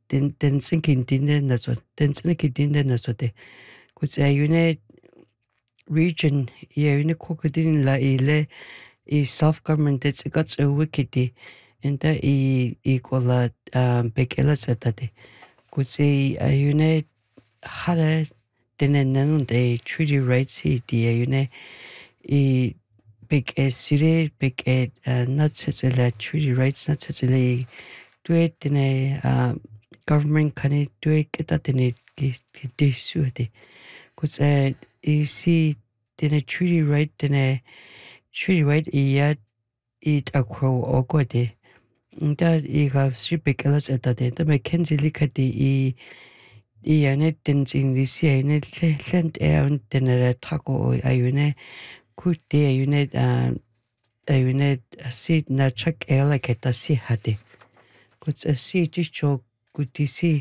den sinkin dinne na so den sinkin dinne na so de kus ayune region ayune kokudin la ile I self government it's got so wickedy and that I kola bekela setade kus ayune hara denen de treaty rights di ayune I big sire big not sesela treaty rights not sesela do it in a government can do it that in it suede cuz see in a treaty right in a treaty right yet it akro ogode that I have super elas at that the Mackenzie likati I yanet dens in this year in it lent and then a taco ayune could de unit ayune sit na check ela keta si hade cuz see just good to see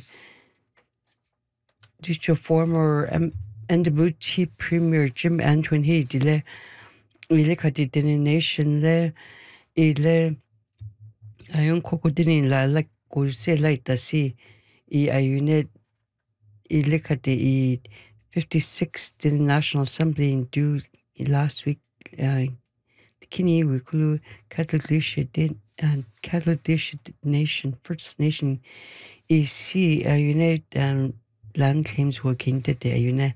just your former NWT Premier Jim Antoine he dile ilikati the nation le ile ayon kokodinin la like go say like the see ayune ilikati 56th the National Assembly in due last week Kini Wikulu Catholic Nation First Nation see unit land claims working that the unit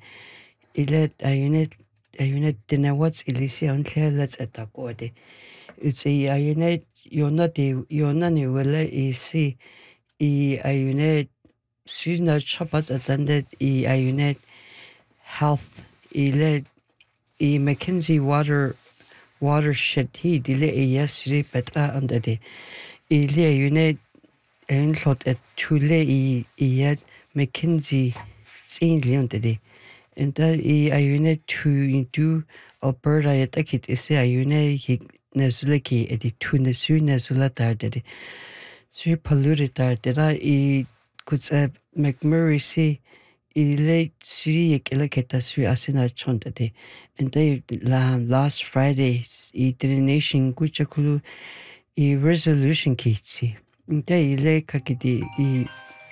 dinner what's Elise on clear let's attack order. It's a unit you're not will see a unit she's not shoppers attended a unit health Mackenzie watershed he dile yesterday but under the ile unit and thought at tule yet Mackenzie seen under the and that a unit to do Alberta at a kit is a unit he Nazulaki at the two Nasu Nazula did so polluted that I could say McMurray see ile suri ekela suri asina chontate and they last Friday the nation kuchakulu resolution kitsi and they ile kakidi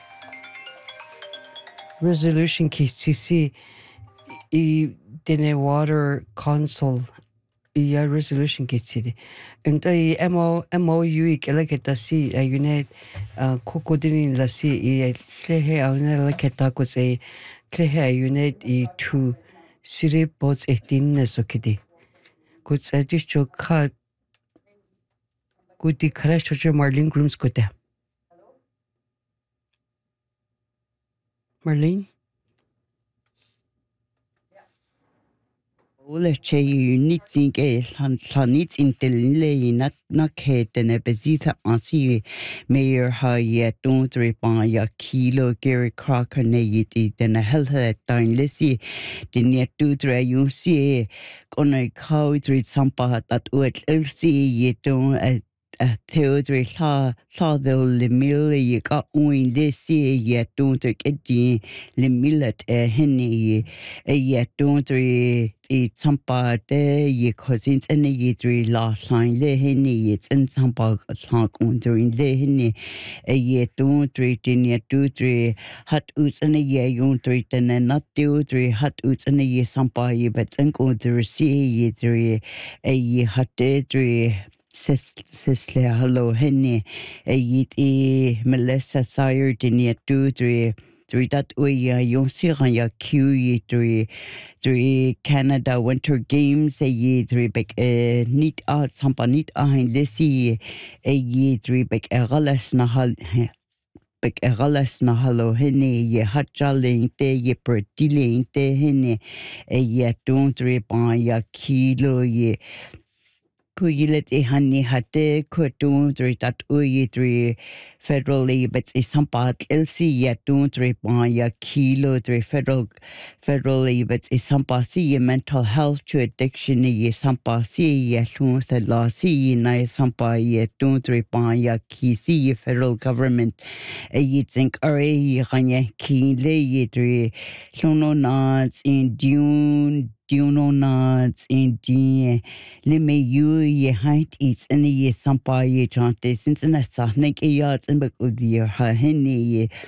resolution kitsi dene water council resolution kitsi and they MOU ekela si a unit kokodini la si lehe auna la ko say lehe unit to city boats 18 nesokidi could say just your cut good the crash to Marlene Grooms good there Marlene Ole che nitsin ke hanit intelile na ketene bezita ansi mayor ha ye don't repan ya kilo Gary Crocker ne yiti den health time lesi din ye tu tre you see kona kau tri sampa that ut lc ye don't Theodore la del mil ye ka uin lesi ye don't get the millet henny ye don't I sampa de ye cousins and ye three last line le henny it's in sampa tank during le henny ye don't three tin ye 2-3 hot oots and ye yon three and not 2-3 hot oots and ye sampa ye but and go to see ye three ye hot day 3 Sisle hello henny yit Melissa Sire din ye 2-3 that way yon siran ya Q 3 Canada Winter Games ye 3 big neat sampa neat ahin lesi ye 3 big erales na hal big erales na hello henny ye hatchaling te ye pertiling te henny ye 2-3 pa ya kilo ye Kuyilet honey hate kutun three that uyi 3 federally but is sampat LC yet 2-3 ya kilo 3 federally but is sampasi mental health to addiction ye sampasi ye lun the law si na sampa ye 2-3 ya kisi federal government ye think are ganye kile ye 3 lono nods in Duno nods in D. Lime you ye height is in ye sampa ye chante since in a sahnik yards and back with your henny